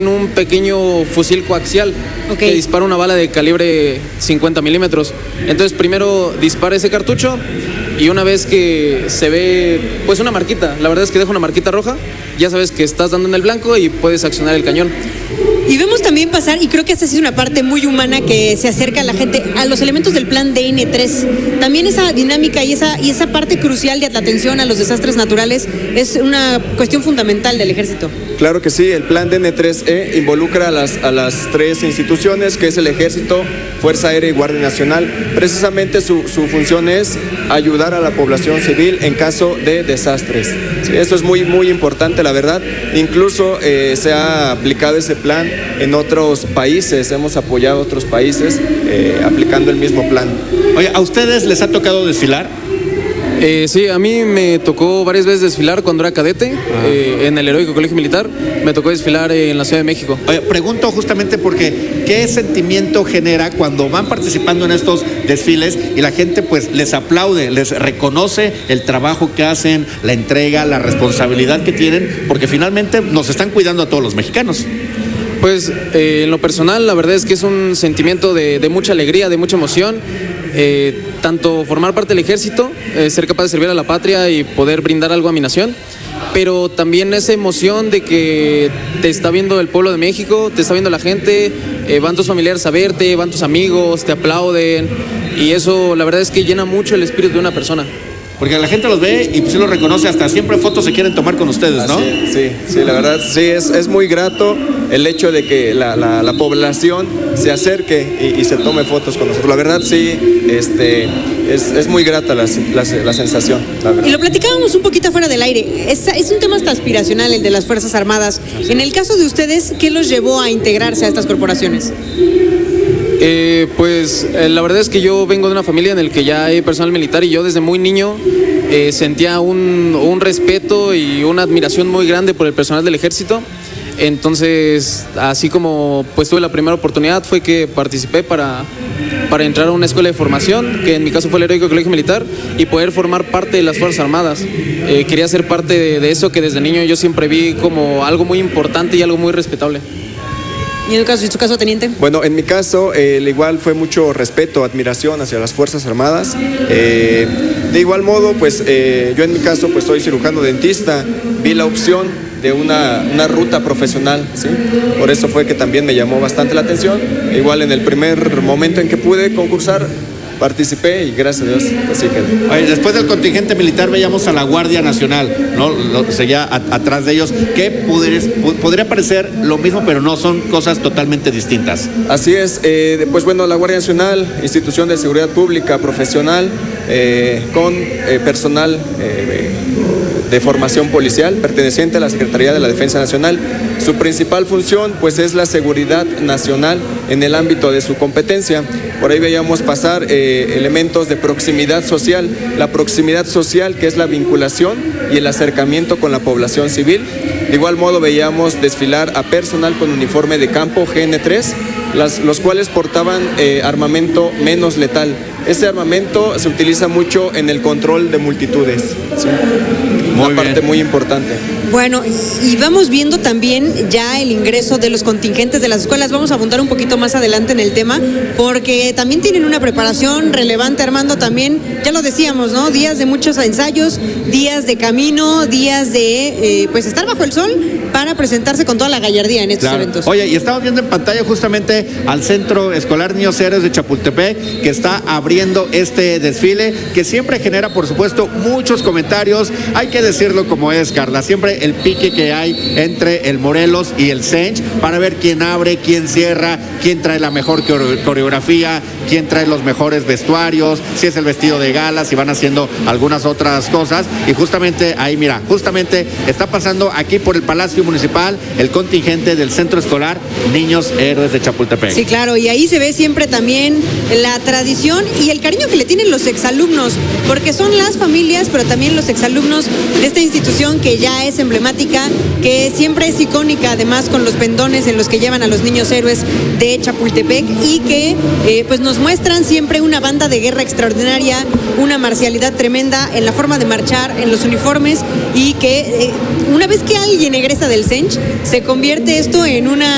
Un pequeño fusil coaxial que dispara una bala de calibre 50 milímetros. Entonces primero dispara ese cartucho y una vez que se ve pues una marquita, la verdad es que deja una marquita roja, ya sabes que estás dando en el blanco y puedes accionar el cañón. Y vemos también pasar, y creo que esta es una parte muy humana que se acerca a la gente, a los elementos del plan DN3. También esa dinámica y esa parte crucial de la atención a los desastres naturales es una cuestión fundamental del ejército. Claro que sí, el plan DN3E involucra a las tres instituciones, que es el Ejército, Fuerza Aérea y Guardia Nacional. Precisamente su función es ayudar a la población civil en caso de desastres. Sí, eso es muy, muy importante, la verdad. Incluso se ha aplicado ese plan en otros países, hemos apoyado a otros países aplicando el mismo plan. Oye, ¿a ustedes les ha tocado desfilar? Sí, a mí me tocó varias veces desfilar cuando era cadete en el Heroico Colegio Militar. Me tocó desfilar en la Ciudad de México. Oye, pregunto justamente porque ¿qué sentimiento genera cuando van participando en estos desfiles y la gente pues les aplaude, les reconoce el trabajo que hacen, la entrega, la responsabilidad que tienen, porque finalmente nos están cuidando a todos los mexicanos? Pues en lo personal, la verdad es que es un sentimiento de mucha alegría, de mucha emoción. Tanto formar parte del ejército, ser capaz de servir a la patria y poder brindar algo a mi nación, pero también esa emoción de que te está viendo el pueblo de México, te está viendo la gente, van tus familiares a verte, van tus amigos, te aplauden, y eso la verdad es que llena mucho el espíritu de una persona. Porque la gente los ve y pues sí los reconoce, hasta siempre fotos se quieren tomar con ustedes, ¿no? Sí, la verdad, sí, es muy grato el hecho de que la población se acerque y se tome fotos con nosotros. La verdad, sí, es muy grata la sensación. La y lo platicábamos un poquito fuera del aire. Es un tema hasta aspiracional el de las Fuerzas Armadas. En el caso de ustedes, ¿qué los llevó a integrarse a estas corporaciones? Pues la verdad es que yo vengo de una familia en la que ya hay personal militar y yo desde muy niño sentía un respeto y una admiración muy grande por el personal del ejército. Entonces, así como pues tuve la primera oportunidad, fue que participé para entrar a una escuela de formación, que en mi caso fue el Heroico Colegio Militar, y poder formar parte de las Fuerzas Armadas. Quería ser parte de eso que desde niño yo siempre vi como algo muy importante y algo muy respetable. ¿Y en tu caso, teniente? Bueno, en mi caso, igual fue mucho respeto, admiración hacia las Fuerzas Armadas. De igual modo, pues yo en mi caso, pues soy cirujano dentista, vi la opción de una ruta profesional, ¿sí? Por eso fue que también me llamó bastante la atención. Igual en el primer momento en que pude concursar, participé y gracias a Dios así quedé. Oye, después del contingente militar veíamos a la Guardia Nacional, ¿no? Seguía atrás de ellos, que podría parecer lo mismo, pero no, son cosas totalmente distintas. Así es, pues bueno, la Guardia Nacional, institución de seguridad pública profesional, con personal de formación policial, perteneciente a la Secretaría de la Defensa Nacional. Su principal función, pues, es la seguridad nacional en el ámbito de su competencia. Por ahí veíamos pasar elementos de proximidad social, la proximidad social que es la vinculación y el acercamiento con la población civil. De igual modo veíamos desfilar a personal con uniforme de campo GN3, los cuales portaban armamento menos letal. Ese armamento se utiliza mucho en el control de multitudes, ¿sí? Una parte muy importante. Bueno, y vamos viendo también ya el ingreso de los contingentes de las escuelas. Vamos a abundar un poquito más adelante en el tema, porque también tienen una preparación relevante, Armando, también, ya lo decíamos, ¿no? Días de muchos ensayos, días de camino, días de, pues, estar bajo el sol para presentarse con toda la gallardía en estos eventos. Oye, y estamos viendo en pantalla justamente al Centro Escolar Niños Héroes de Chapultepec, que está abriendo este desfile, que siempre genera, por supuesto, muchos comentarios. Hay que decirlo como es, Carla, siempre el pique que hay entre el Morelos y el Sench para ver quién abre, quién cierra, quién trae la mejor coreografía, quién trae los mejores vestuarios, si es el vestido de gala, si van haciendo algunas otras cosas. Y justamente ahí, mira, justamente está pasando aquí por el Palacio Municipal el contingente del Centro Escolar Niños Héroes de Chapultepec. Sí, claro, y ahí se ve siempre también la tradición y el cariño que le tienen los exalumnos, porque son las familias, pero también los exalumnos de esta institución que ya es emblemática, que siempre es icónica, además con los pendones en los que llevan a los niños héroes de Chapultepec, y que pues nos muestran siempre una banda de guerra extraordinaria, una marcialidad tremenda en la forma de marchar, en los uniformes, y que una vez que alguien egresa del Sench, se convierte esto en una